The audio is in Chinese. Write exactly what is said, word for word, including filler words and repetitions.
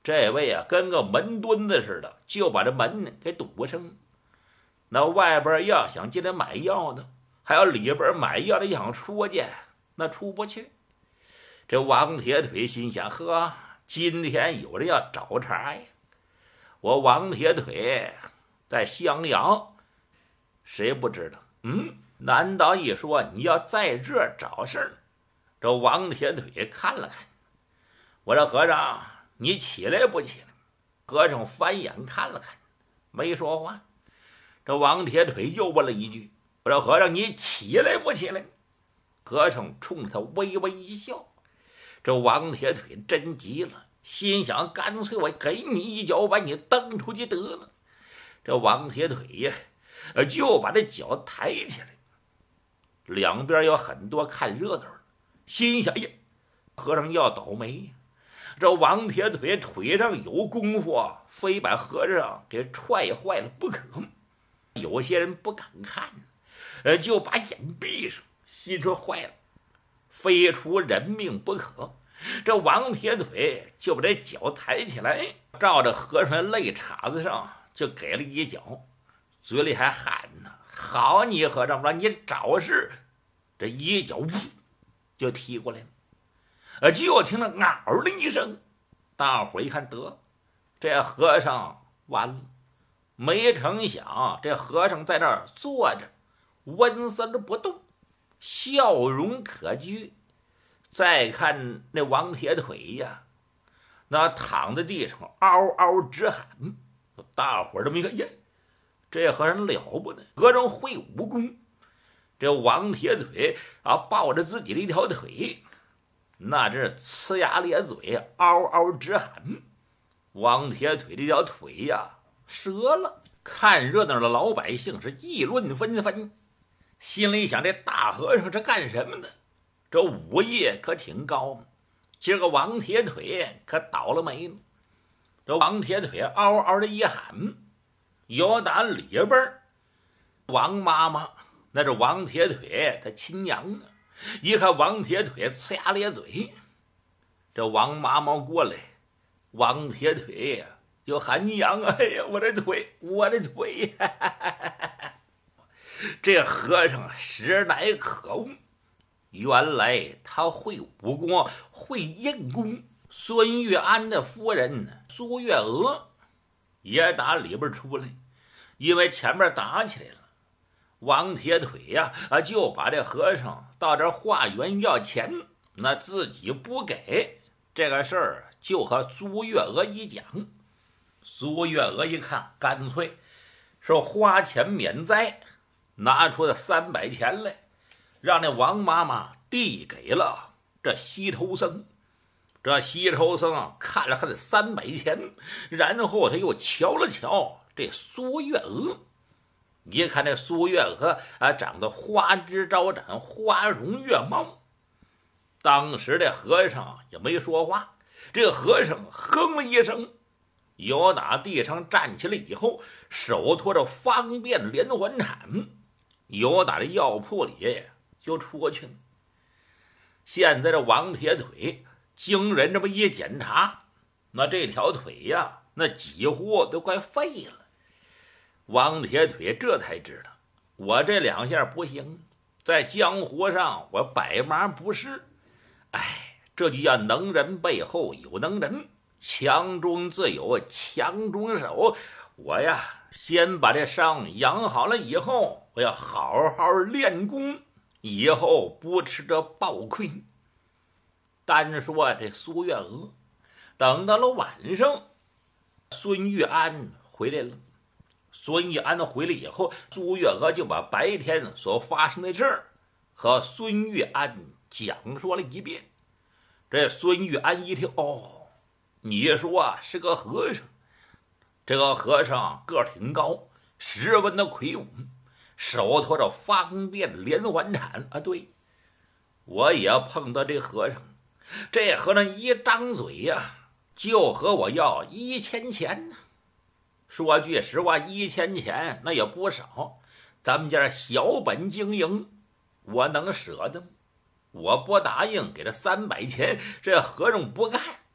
这位啊，跟个门墩子似的，就把这门给堵上。那外边要想进来买药的，还有里边买药的想出去，那出不去。这王铁腿心想：呵，今天有人要找茬呀！我王铁腿在襄阳，谁不知道？嗯，难道一说你要在这儿找事儿？这王铁腿看了看，我说和尚，你起来不起来？和尚翻眼看了看，没说话。这王铁腿又问了一句：“我说和尚，你起来不起来？”和尚冲着他微微一笑。这王铁腿真急了，心想：干脆我给你一脚，把你蹬出去得了。这王铁腿呀，就把这脚抬起来。两边有很多看热闹的，心想：呀，和尚要倒霉呀！这王铁腿腿上有功夫，非把和尚给踹坏了不可。有些人不敢看，呃，就把眼闭上，心说坏了，非出人命不可。这王铁腿就把这脚抬起来，照着和尚肋叉子上就给了一脚，嘴里还喊呢：“好你和尚，让你找事！”这一脚呜就踢过来了，呃，就听着嗷的一声，大伙一看得，这和尚完了。没成想，这和尚在那儿坐着，温丝儿不动，笑容可掬。再看那王铁腿呀，那躺在地上嗷嗷直喊。大伙儿这么一看，呀，这和尚了不得，和尚会武功。这王铁腿啊，抱着自己的一条腿，那这呲牙咧嘴，嗷嗷直喊。王铁腿这条腿呀，折了。看热闹的老百姓是议论纷纷，心里想：这大和尚是干什么的？这武艺可挺高，今儿个王铁腿可倒了霉了。这王铁腿嗷嗷的一喊，有打里边王妈妈，那是王铁腿他亲娘啊！一看王铁腿呲牙咧嘴，这王妈妈过来，王铁腿呀就喊娘啊！哎呀，我的腿，我的腿！哈哈哈哈，这和尚实乃可恶，原来他会武功，会硬功。孙玉安的夫人苏月娥也打里边出来，因为前面打起来了，王铁腿呀啊就把这和尚到这化缘要钱，那自己不给，这个事儿就和苏月娥一讲。苏月娥一看，干脆说花钱免灾，拿出了三百钱来，让那王妈妈递给了这西头僧。这西头僧看了看这三百钱，然后他又瞧了瞧这苏月娥，一看这苏月娥啊，长得花枝招展，花容月貌。当时这和尚也没说话，这个和尚哼了一声，由打地上站起来以后，手托着方便连环铲，由打这药铺里就出去了。现在这王铁腿经人这么一检查，那这条腿呀，那几乎都快废了。王铁腿这才知道，我这两下不行，在江湖上我百忙不是。哎，这就要能人背后有能人，强中自有强中手。我呀，先把这伤养好了以后，我要好好练功，以后不吃这暴亏。单说这苏月娥，等到了晚上，孙玉安回来了。孙玉安回来以后，苏月娥就把白天所发生的事儿和孙玉安讲说了一遍。这孙玉安一听，哦，你说是个和尚，这个和尚个儿挺高，十分的魁梧，手托着方便连环铲啊。对，我也碰到这和尚，这和尚一张嘴呀、啊，就和我要一千钱呢。说句实话，一千钱那也不少，咱们家小本经营，我能舍得吗？我不答应给他三百钱，这和尚不干。